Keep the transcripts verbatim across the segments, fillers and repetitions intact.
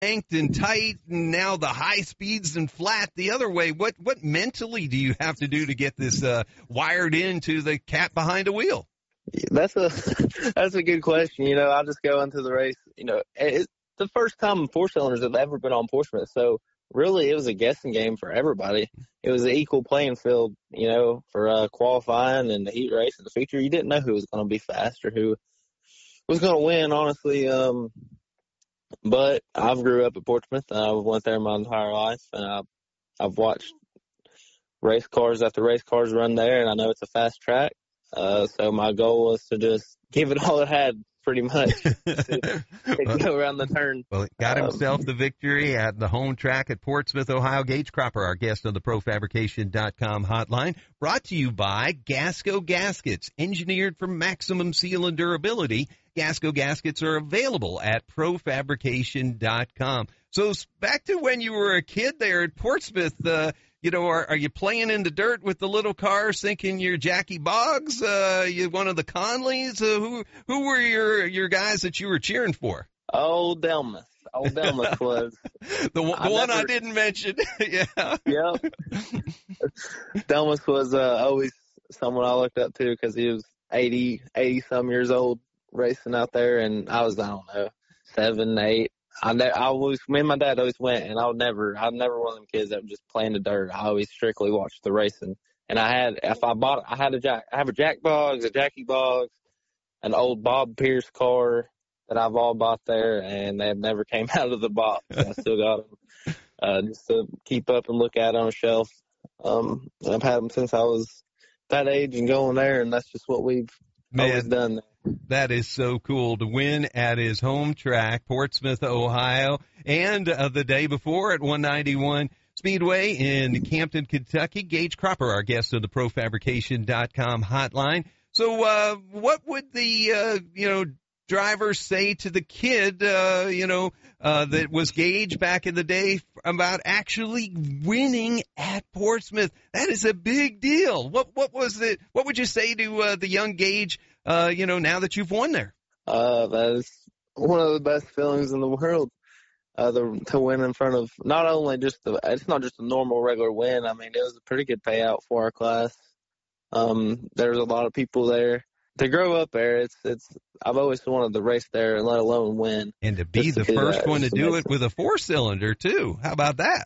banked and tight, and now the high speeds and flat the other way. What what mentally do you have to do to get this uh, wired into the cat behind a wheel? That's a that's a good question. You know, I'll just go into the race. You know, it's the first time four cylinders have ever been on Portsmouth, so really it was a guessing game for everybody. It was an equal playing field, you know, for uh, qualifying and the heat race and the feature. You didn't know who was going to be fast or who was going to win, honestly. Um, but I've grew up at Portsmouth, and I went there my entire life, and I've, I've watched race cars after race cars run there, and I know it's a fast track. Uh, so my goal was to just give it all it had, pretty much, to, to go around the turn. Well, it got himself um, the victory at the home track at Portsmouth, Ohio. Gage Cropper, our guest on the Pro Fabrication dot com hotline, brought to you by Gasco Gaskets, engineered for maximum seal and durability. Gasco Gaskets are available at Pro Fabrication dot com. So back to when you were a kid there at Portsmouth, uh, you know, are, are you playing in the dirt with the little cars thinking you're Jackie Boggs? Uh, you one of the Conleys? Uh, who who were your your guys that you were cheering for? Old Delmas. Old Delmas was. the the I one never, I didn't mention. yeah. Yep. Delmas was uh, always someone I looked up to because he was eighty, eighty-some years old racing out there, and I was, I don't know, seven, eight. I, ne- I always, me and my dad always went, and I would never, I'm never one of them kids that would just play in the dirt. I always strictly watched the racing. And I had, if I bought, I had a Jack, I have a Jack Boggs, a Jackie Boggs, an old Bob Pierce car that I've all bought there, and they have never came out of the box. I still got them, uh, just to keep up and look at on a shelf. Um, I've had them since I was that age and going there, and that's just what we've Man. always done there. That is so cool to win at his home track, Portsmouth, Ohio, and uh, the day before at one ninety-one Speedway in Campton, Kentucky. Gage Cropper, our guest on the Pro Fabrication dot com hotline. So uh, what would the, uh, you know, driver say to the kid, uh, you know, uh, that was Gage back in the day about actually winning at Portsmouth? That is a big deal. What what was it? What would you say to uh, the young Gage, uh, you know, now that you've won there? Uh, that is one of the best feelings in the world. Uh, the, to win in front of not only just the, it's not just a normal regular win. I mean, it was a pretty good payout for our class. Um, there was a lot of people there. To grow up there, it's, it's, I've always wanted to race there and let alone win. And to be the first one to do it with a four cylinder too. How about that?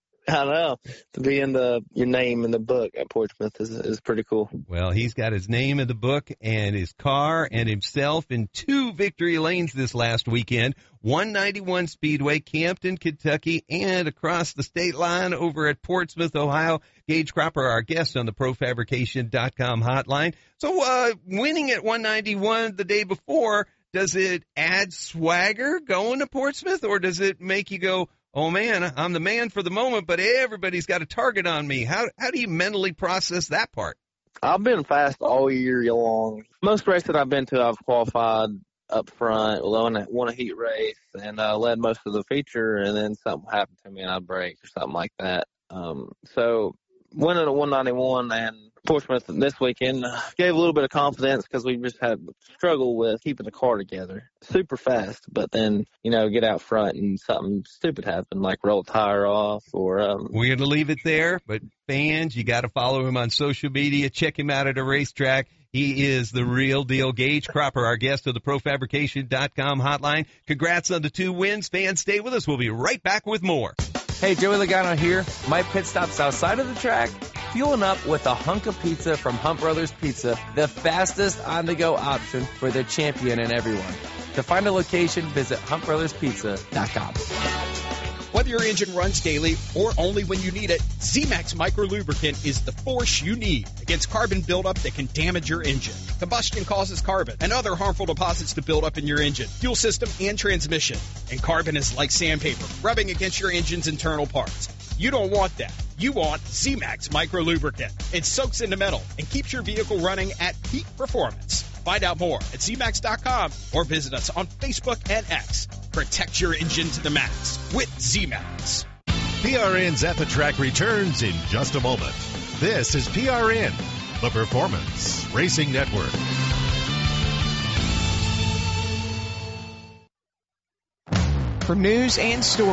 I know. To be in the your name in the book at Portsmouth is is pretty cool. Well, he's got his name in the book and his car and himself in two victory lanes this last weekend. one ninety-one Speedway, Campton, Kentucky, and across the state line over at Portsmouth, Ohio. Gage Cropper, our guest on the Pro Fabrication dot com hotline. So uh, winning at one ninety-one the day before, does it add swagger going to Portsmouth, or does it make you go, oh, man, I'm the man for the moment, but everybody's got a target on me? How how do you mentally process that part? I've been fast all year long. Most races that I've been to, I've qualified up front, won a, won a heat race, and uh, led most of the feature, and then something happened to me and I break or something like that. Um, so winning at one ninety-one and Portsmouth this weekend gave a little bit of confidence because we just had struggle with keeping the car together. Super fast, but then, you know, get out front and something stupid happened, like roll a tire off or... Um, We're going to leave it there, but fans, you got to follow him on social media. Check him out at a racetrack. He is the real deal. Gage Cropper, our guest of the Pro Fabrication dot com hotline. Congrats on the two wins. Fans, stay with us. We'll be right back with more. Hey, Joey Logano here. My pit stop's outside of the track, fueling up with a hunk of pizza from Hunt Brothers Pizza, the fastest on-the-go option for the champion and everyone. To find a location, visit hunt brothers pizza dot com. Whether your engine runs daily or only when you need it, Z-Max Micro Lubricant is the force you need against carbon buildup that can damage your engine. Combustion causes carbon and other harmful deposits to build up in your engine, fuel system, and transmission. And carbon is like sandpaper, rubbing against your engine's internal parts. You don't want that. You want Z-Max Micro Lubricant. It soaks into metal and keeps your vehicle running at peak performance. Find out more at Z max dot com or visit us on Facebook and X. Protect your engine to the max with Z-Max. P R N's At the Track returns in just a moment. This is P R N, the Performance Racing Network. for news and stories